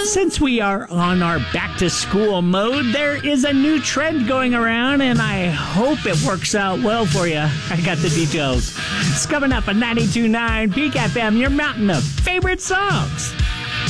Since we are on our back-to-school mode, there is a new trend going around, and I hope it works out well for you. I got the details. It's coming up on 92.9 Peak FM, your mountain of favorite songs.